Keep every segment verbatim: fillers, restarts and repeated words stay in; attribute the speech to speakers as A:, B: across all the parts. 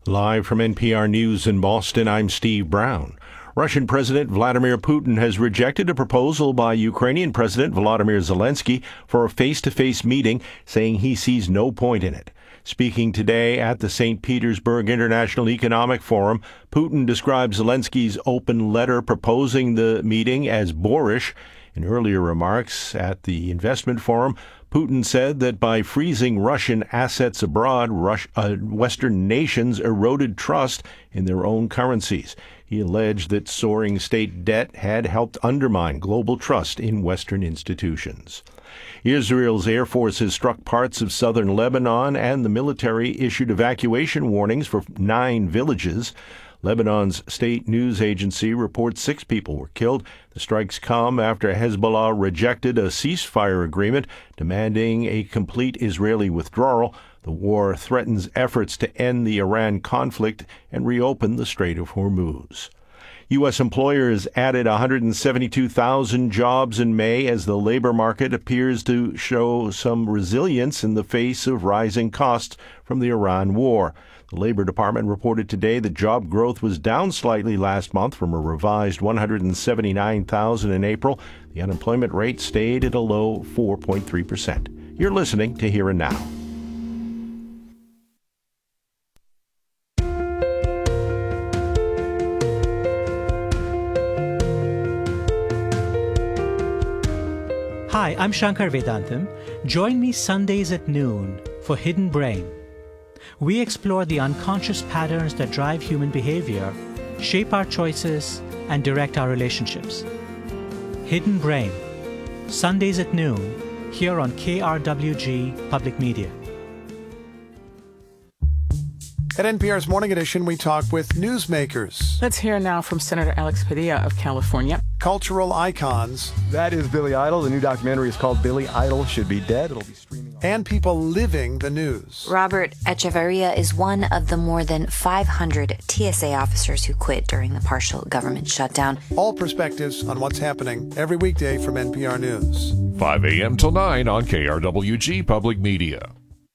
A: Live from N P R News in Boston, I'm Steve Brown. Russian President Vladimir Putin has rejected a proposal by Ukrainian President Volodymyr Zelensky for a face-to-face meeting, saying he sees no point in it. Speaking today at the Saint Petersburg International Economic Forum, Putin described Zelensky's open letter proposing the meeting as boorish. In earlier remarks at the investment forum, Putin said that by freezing Russian assets abroad, Rus- uh, Western nations eroded trust in their own currencies. He alleged that soaring state debt had helped undermine global trust in Western institutions. Israel's Air Force has struck parts of southern Lebanon, and the military issued evacuation warnings for nine villages. Lebanon's state news agency reports six people were killed. The strikes come after Hezbollah rejected a ceasefire agreement demanding a complete Israeli withdrawal. The war threatens efforts to end the Iran conflict and reopen the Strait of Hormuz. U S employers added one hundred seventy-two thousand jobs in May as the labor market appears to show some resilience in the face of rising costs from the Iran war. The Labor Department reported today that job growth was down slightly last month from a revised one hundred seventy-nine thousand in April. The unemployment rate stayed at a low four point three percent. You're listening to Here and Now.
B: Hi, I'm Shankar Vedantam. Join me Sundays at noon for Hidden Brain. We explore the unconscious patterns that drive human behavior, shape our choices, and direct our relationships. Hidden Brain, Sundays at noon, here on K R W G Public Media.
C: At N P R's Morning Edition, we talk with newsmakers.
D: Let's hear now from Senator Alex Padilla of California.
C: Cultural icons.
E: That is Billy Idol. The new documentary is called Billy Idol Should Be Dead. It'll be streaming on.
C: And people living the news.
F: Robert Echeverria is one of the more than five hundred T S A officers who quit during the partial government shutdown.
C: All perspectives on what's happening every weekday from N P R News.
G: five a.m. till nine on K R W G Public Media.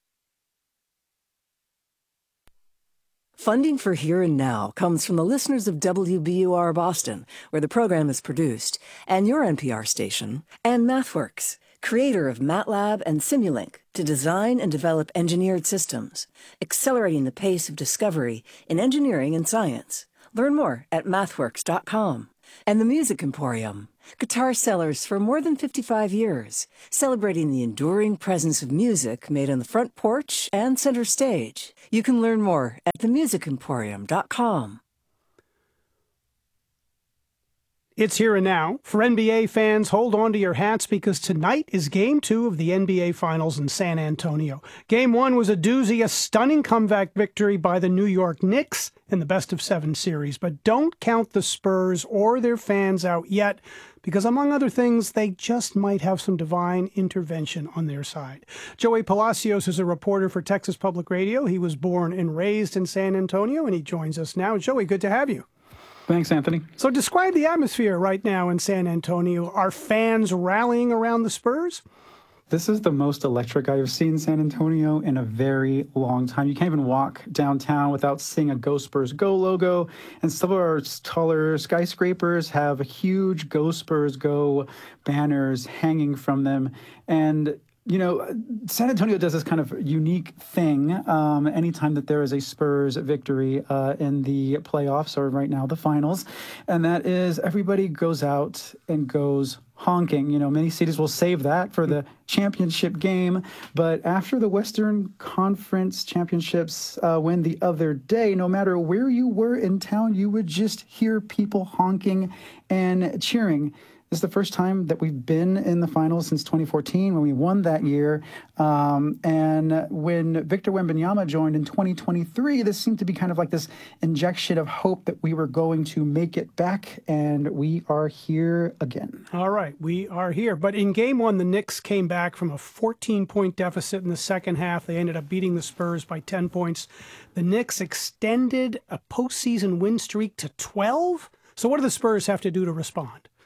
H: Funding for Here and Now comes from the listeners of W B U R Boston, where the program is produced, and your N P R station, and MathWorks, creator of MATLAB and Simulink, to design and develop engineered systems, accelerating the pace of discovery in engineering and science. Learn more at mathworks dot com. And the Music Emporium, guitar sellers for more than fifty-five years, celebrating the enduring presence of music made on the front porch and center stage. You can learn more at the music emporium dot com.
I: It's Here and Now. For N B A fans, hold on to your hats because tonight is Game two of the N B A Finals in San Antonio. Game one was a doozy, a stunning comeback victory by the New York Knicks in the best-of-seven series. But don't count the Spurs or their fans out yet because, among other things, they just might have some divine intervention on their side. Joey Palacios is a reporter for Texas Public Radio. He was born and raised in San Antonio, and he joins us now. Joey, good to have you.
J: Thanks, Anthony.
I: So describe the atmosphere right now in San Antonio. Are fans rallying around the Spurs?
J: This is the most electric I have seen San Antonio in a very long time. You can't even walk downtown without seeing a Go Spurs Go logo. And some of our taller skyscrapers have huge Go Spurs Go banners hanging from them. And you know, San Antonio does this kind of unique thing um, anytime that there is a Spurs victory uh, in the playoffs, or right now the finals, and that is everybody goes out and goes honking. You know, many cities will save that for the championship game, but after the Western Conference Championships uh, win the other day, no matter where you were in town, you would just hear people honking and cheering. This is the first time that we've been in the finals since twenty fourteen when we won that year. Um, and when Victor Wembanyama joined in twenty twenty-three, this seemed to be kind of like this injection of hope that we were going to make it back. And we are here again.
I: All right, we are here. But in game one, the Knicks came back from a fourteen-point deficit in the second half. They ended up beating the Spurs by ten points. The Knicks extended a postseason win streak to twelve. So what do the Spurs have to do to respond?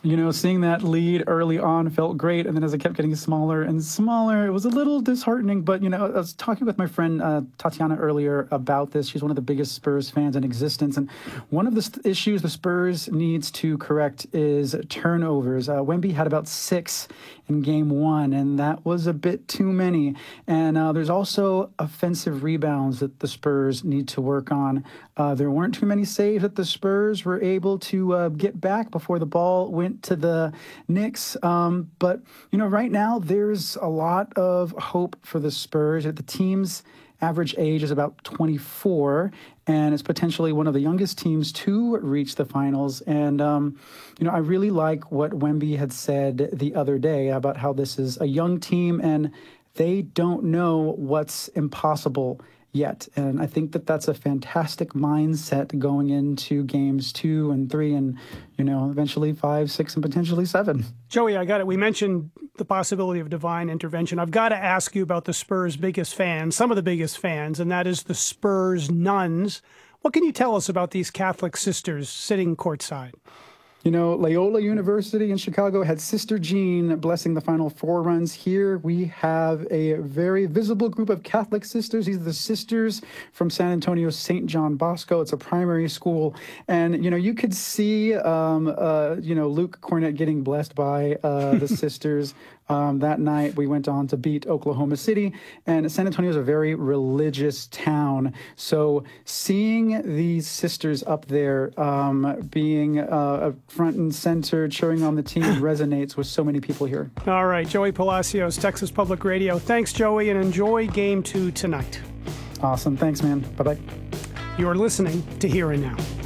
J: You know, seeing that lead early on felt great, and then as it kept getting smaller and smaller, it was a little disheartening. But, you know, I was talking with my friend uh, Tatiana earlier about this. She's one of the biggest Spurs fans in existence, and one of the st- issues the Spurs needs to correct is turnovers. Uh, Wemby had about six in game one, and that was a bit too many. And uh, there's also offensive rebounds that the Spurs need to work on. Uh, there weren't too many saves that the Spurs were able to uh, get back before the ball went to the Knicks. Um, but, you know, right now there's a lot of hope for the Spurs. The team's average age is about twenty-four, and it's potentially one of the youngest teams to reach the finals. And, um, you know, I really like what Wemby had said the other day about how this is a young team and they don't know what's impossible yet. And I think that that's a fantastic mindset going into games two and three and, you know, eventually five, six, and potentially seven.
I: Joey, I got it. We mentioned the possibility of divine intervention. I've got to ask you about the Spurs' biggest fans, some of the biggest fans, and that is the Spurs nuns. What can you tell us about these Catholic sisters sitting courtside?
J: You know, Loyola University in Chicago had Sister Jean blessing the Final Four runs. Here we have a very visible group of Catholic sisters. These are the sisters from San Antonio's Saint John Bosco. It's a primary school. And, you know, you could see, um, uh, you know, Luke Cornett getting blessed by uh, the sisters. Um, that night, we went on to beat Oklahoma City, and San Antonio is a very religious town. So seeing these sisters up there um, being uh, front and center, cheering on the team resonates with so many people here.
I: All right, Joey Palacios, Texas Public Radio. Thanks, Joey, and enjoy Game two tonight.
J: Awesome. Thanks, man. Bye-bye.
I: You're listening to Here and Now.